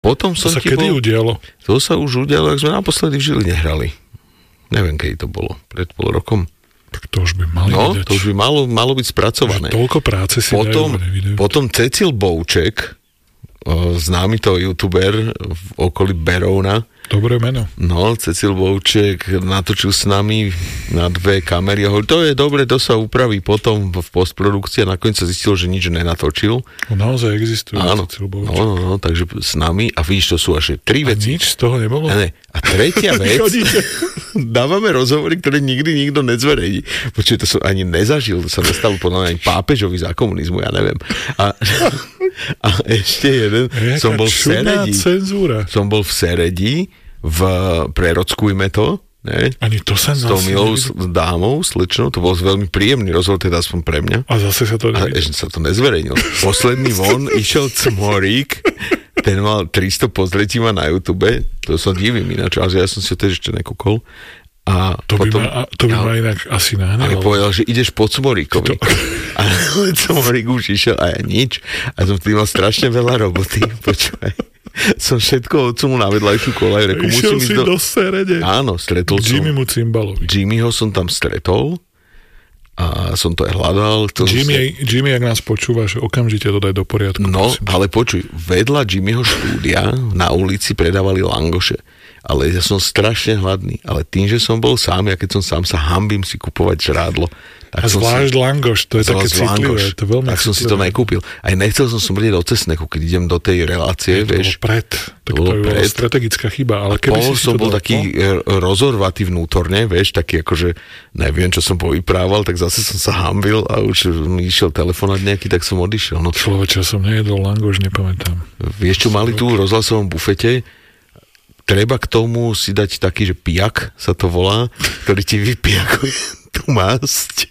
Potom to sa kedy udialo? To sa už udialo, ak sme naposledy v Žiline hrali. Neviem, kedy to bolo. Pred pol rokom. Tak to už by mali vedieť. To už by malo byť spracované. Toľko práce si potom Cecil Bouček, známy to youtuber v okolí Berouna. Dobré meno. No, Cecil Bouček natočil s nami na 2 kamery a hovorí, to je dobre, to sa upraví potom v postprodukcii a nakoniec sa zistilo, že nič nenatočil. Naozaj existuje Cecil Bouček. No, takže s nami a vidíš, to sú až 3 veci. A nič z toho nebolo? A tretia vec, dávame rozhovory, ktoré nikdy nikto nezverejní. Počuť, to som ani nezažil, to sa nestalo podľa mňa ani pápežovi za komunizmu, ja neviem. A ešte jeden, som bol v Seredi, prerockujme to, ne? Ani to sa s tou milou dámou, slečnou, to bol veľmi príjemný rozhovor, teda aspoň pre mňa. A zase sa to nevidel. Ešte sa to nezverejnil. Posledný von išiel Cmorík, ten mal 300 pozretí ma na YouTube, to som divím ináč, ale ja som si to ešte nekúkol. A to by ma inak asi nahnevalo. Ale povedal, že ideš po Cmoríkovi. Ale Cmorík už išiel a ja nič. A som tým mal strašne veľa roboty, počúvaj. Som všetko odsunul na vedľajšiu kolaj. Išiel si do Serede. Áno, stretol som. Jimmymu Cimbalovi. Jimmyho som tam stretol a som to aj hľadal. Jimmy, ak nás počúva, že okamžite to daj do poriadku. No, ale počuj, vedľa Jimmyho štúdia na ulici predávali langoše. Ale ja som strašne hladný. Ale tým, že som bol sám, ja keď som sám, sa hanbím si kupovať žrádlo. A zvlášť langoš, to je také citlivé. To veľmi tak som si to nekúpil. Aj nechcel som smrdiť do cesneku, keď idem do tej relácie, vieš. To bola strategická chyba. Ale keby si som bol taký rozorvatý vnútorne, vieš, taký akože neviem, čo som povyprával, tak zase som sa hanbil a už mi išiel telefonát nejaký, tak som odišiel. No. Človeče, som nejedol langoš, nepamätám. Vieš, čo mali tu v rozhlasovom bufete? Treba k tomu si dať taký, že pijak sa to volá, ktorý ti vypijakuje tú masť.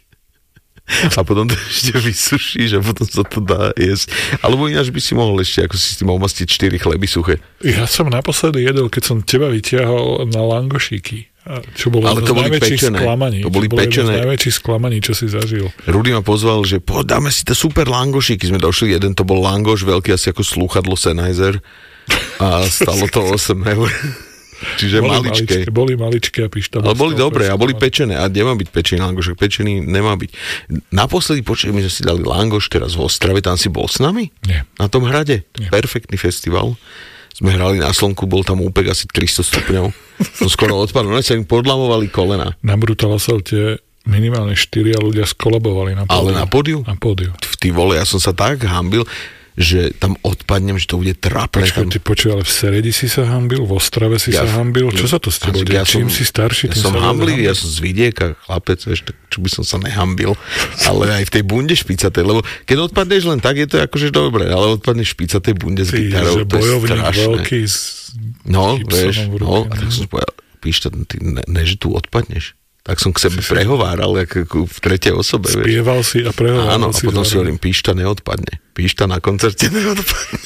A potom to ešte vysušíš a potom sa to dá jesť. Alebo ináč by si mohol ešte, ako si s tým omastiť 4 chleby suché. Ja som naposledy jedol, keď som teba vyťahol na langošíky. Čo bolo ale to boli pečené. To boli pečené. Najväčších sklamaní, čo si zažil. Rudy ma pozval, že dáme si to super langošíky. Sme došli, jeden to bol langoš, veľký asi ako slúchadlo Sennheiser a stalo to 8 eur. Čiže maličké. Boli maličké a pišta. Ale boli dobré a boli pečené. A nemá byť pečený langoš, pečený nemá byť. Naposledy my sme si dali langoš teraz v Ostrave, tam si bol s nami? Nie. Na tom hrade? Nie. Perfektný festival. Sme hrali na slnku, bol tam úpek asi 300 stupňov. Som skoro odpadol, sa im podlamovali kolena. Na Brutalasalte minimálne 4 ľudia skolabovali na pódiu. Ale na pódiu? Na pódiu. Ty vole, ja som sa tak hanbil, že tam odpadnem, že to bude trápne. Počuj, ale v Seredi si sa hanbil, v Ostrave si sa hanbil. Čo sa to s tebou deje? Čím si starší, tým som hamblivý, ja som z vidieka, chlapec, ešte, čo by som sa nehambil. Ale aj v tej bunde špicatej, lebo keď odpadneš len tak, je to akože dobre, ale odpadneš špicatej bunde s gitarou, to je strašné. Veľký no, vieš, no, a tak som povedal, píš, ne, že tu odpadneš. Tak som k sebe prehováral, ako v tretej osobe. Spieval si a prehováral. Áno, a potom si hovorím, Píšta neodpadne. Píšta na koncerte neodpadne.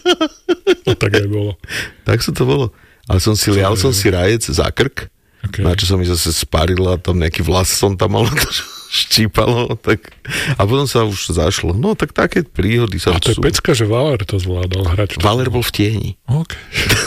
No tak aj bolo. Tak sa to bolo. Ale som si lial som si rajec za krk, okay. Na čo som mi zase sparila, tam nejaký vlas som tam mal, to štípalo, tak a potom sa už zašlo. No tak také príhody sa... A to je pecka, že Valer to zvládal hrať. Valer bol v tieni. Okay.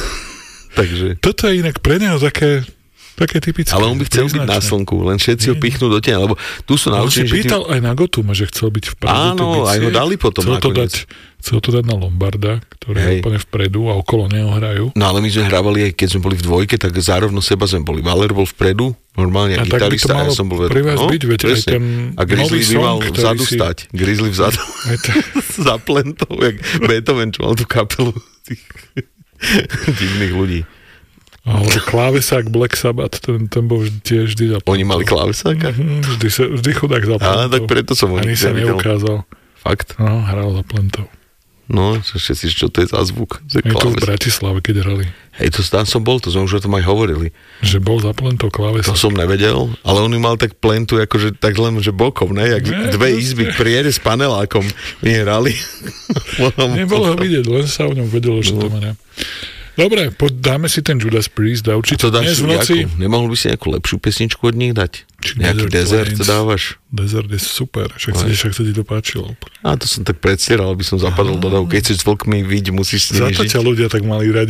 Takže... Toto je inak pre neho také typické. Ale on by chcel byť na slnku, len všetci ho pichnú do tieňa, lebo tu sú naučení, že... On si pýtal aj na Gotuma, že chcel byť vpredu. Áno, aj ho dali potom nakoniec. Chcel to dať na Lombarda, ktorý je úplne vpredu a okolo neho hrajú. No ale my sme hrávali, aj keď sme boli v dvojke, tak zárovno seba sme boli. Valer bol vpredu, normálne a gitarista, a ja som bol vedľa. No, byť, veď aj ten a Grizzly by mal vzadu stať. Grizzly vzadu. Za plentou, jak Beethoven, čo mal tú kapelu tých divných ľudí. Ale klávesák Black Sabbath, ten bol vždy zaplentou. Oni mali klávesáka? Vždy chudák zaplentou. Tak preto som ho ani sa neukázal. Fakt? No, hral zaplentou. No, všetci, čo to je za zvuk? Je to v Bratislave, keď hrali. Hej, to tam som bol, to sme už o tom aj hovorili. Že bol zaplentou klávesák. To som nevedel, ale on mal tak plentu, akože tak len, že bokom, ne? Jak dve izby, priede s panelákom. My hrali. Nebolo ho vidieť, len sa o ňom vedelo, že to má ne. Dobre, dáme si ten Judas Priest a určite dnes v noci. Nemohol by si nejakú lepšiu pesničku od nich dať? Nejaký Desert dávaš? Desert je super, však sa ti to páčilo. A to som tak predstieral, aby som zapadol do davu. Keď si s vlkmi vidť, musíš s nimi žiť. Za to ťa ľudia tak mali radi.